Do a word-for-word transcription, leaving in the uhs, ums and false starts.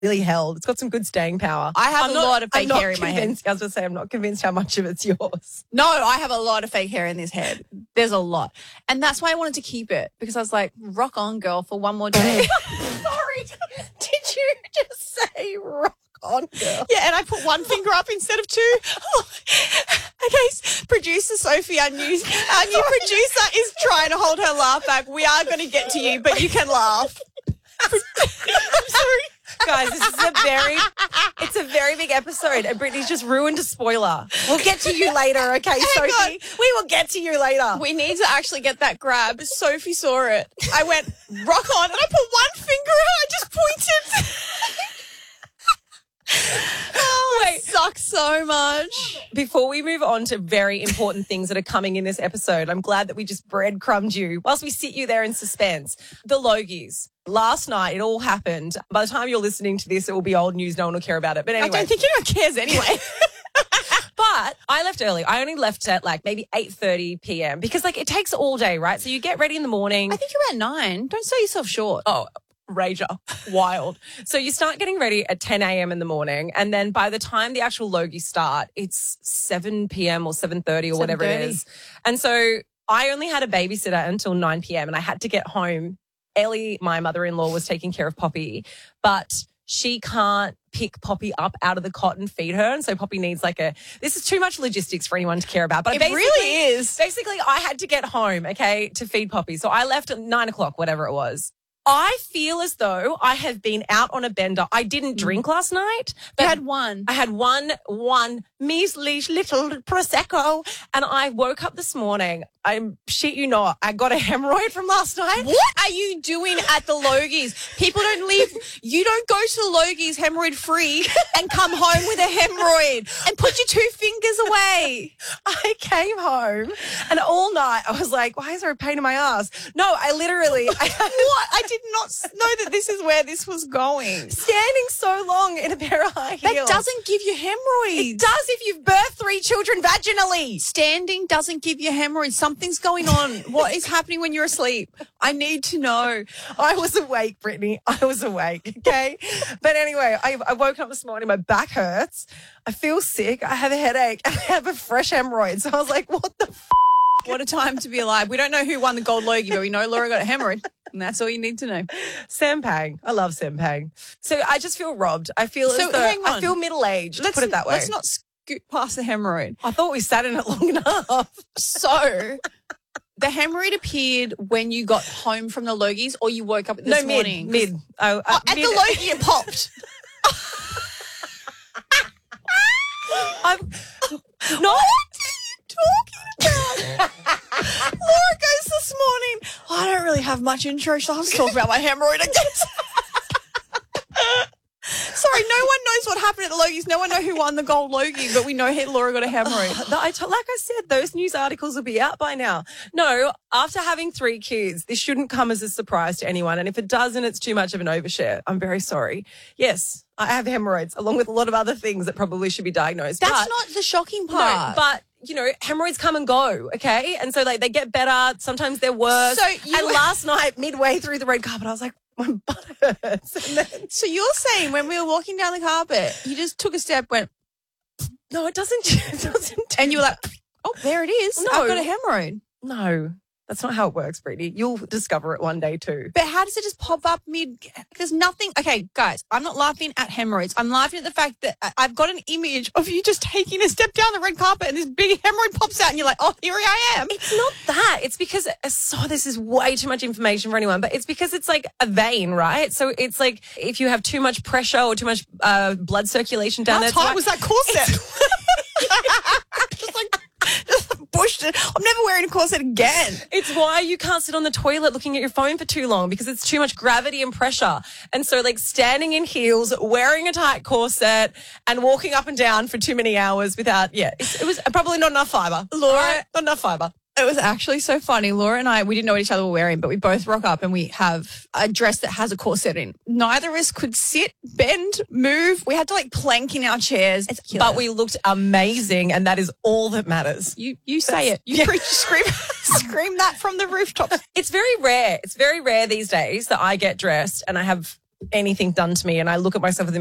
really held. It's got some good staying power. I have I'm a not, lot of fake I'm not hair in my head. convinced- I was going to say, I'm not convinced how much of it's yours. No, I have a lot of fake hair in this head. There's a lot. And that's why I wanted to keep it, because I was like, rock on, girl, for one more day. Sorry. Did you just say rock on, girl? Yeah, and I put one finger up instead of two. Okay, producer Sophie, our new, our new producer, is trying to hold her laugh back. We are going to get to you, but you can laugh. I'm sorry. Guys, this is a very, it's a very big episode, and Brittany's just ruined a spoiler. We'll get to you later, okay, Sophie? on. We will get to you later. We need to actually get that grab. Sophie saw it. I went, rock on, and I put one finger out. I just pointed. Oh, wait. It sucks so much. Before we move on to very important things that are coming in this episode, I'm glad that we just breadcrumbed you whilst we sit you there in suspense. The Logies. Last night, it all happened. By the time you're listening to this, it will be old news. No one will care about it. But anyway. I don't think anyone cares anyway. But I left early. I only left at like maybe eight thirty p.m. because like it takes all day, right? So you get ready in the morning. I think you're at nine. Don't sell yourself short. Oh, rager. Wild. So you start getting ready at ten a.m. in the morning, and then by the time the actual Logies start, it's seven p.m. or seven thirty or whatever it is. And so I only had a babysitter until nine p.m. and I had to get home. Ellie, my mother-in-law, was taking care of Poppy, but she can't pick Poppy up out of the cot and feed her. And so Poppy needs like a, this is too much logistics for anyone to care about. But it really is. Basically, I had to get home, okay, to feed Poppy. So I left at nine o'clock, whatever it was. I feel as though I have been out on a bender. I didn't drink last night. But you had one. I had one, one measly little Prosecco. And I woke up this morning. I shit you not, I got a hemorrhoid from last night. What are you doing at the Logies? People don't leave. You don't go to the Logies hemorrhoid free and come home with a hemorrhoid and put your two fingers away. I came home and all night I was like, why is there a pain in my ass? No, I literally. I, what? I did not know that this is where this was going. Standing so long in a pair of high heels. That doesn't give you hemorrhoids. It does if you've birthed three children vaginally. Standing doesn't give you hemorrhoids. Something's going on. What is happening when you're asleep? I need to know. I was awake, Brittany. I was awake, okay? But anyway, I, I woke up this morning, my back hurts. I feel sick. I have a headache. And I have a fresh hemorrhoid. So I was like, what the f***? What a time to be alive. We don't know who won the gold Logie, but we know Laura got a hemorrhoid. And that's all you need to know. Sempang. I love Sempang. So I just feel robbed. I feel so as though hang on. I feel middle-aged, Let's, put it that way. Let's not scoot past the hemorrhoid. I thought we sat in it long enough. So the hemorrhoid appeared when you got home from the Logies or you woke up this no, mid, morning? mid. Oh, uh, oh, at mid. the Logie it popped. I'm not. What are you talking about? Laura goes this morning, oh, I don't really have much intro, so I'll just talk about my hemorrhoid again. Sorry, no one knows what happened at the Logies. No one knows who won the gold Logie, but we know Laura got a hemorrhoid. I t- like I said, those news articles will be out by now. No, after having three kids, this shouldn't come as a surprise to anyone. And if it does and it's too much of an overshare, I'm very sorry. Yes, I have hemorrhoids, along with a lot of other things that probably should be diagnosed. That's but, not the shocking part. No, but you know, hemorrhoids come and go, okay? And so, like, they get better. Sometimes they're worse. So you and were- last night, midway through the red carpet, I was like, my butt hurts. And then, So you're saying when we were walking down the carpet, you just took a step, went, no, it doesn't. It doesn't. and you were like, oh, there it is. No. I've got a hemorrhoid. No, that's not how it works, Brittany. You'll discover it one day too. But how does it just pop up mid? Because nothing. Okay, guys, I'm not laughing at hemorrhoids. I'm laughing at the fact that I- I've got an image of you just taking a step down the red carpet and this big hemorrhoid pops out and you're like, oh, here I am. It's not that. It's because, so this is way too much information for anyone, but it's because it's like a vein, right? So it's like if you have too much pressure or too much uh, blood circulation down How there. it's tight like- was that corset? just like, just pushed it. I'm never wearing a corset again. It's why you can't sit on the toilet looking at your phone for too long because it's too much gravity and pressure. And so like standing in heels, wearing a tight corset and walking up and down for too many hours without, yeah, it's, it was probably not enough fibre. Laura- Right? Not enough fibre. It was actually so funny. Laura and I, we didn't know what each other were wearing, but we both rock up and we have a dress that has a corset in. Neither of us could sit, bend, move. We had to like plank in our chairs. It's But we looked amazing and that is all that matters. You you say it. You Yeah. preach, scream, scream that from the rooftops. It's very rare. It's very rare these days that I get dressed and I have anything done to me and I look at myself in the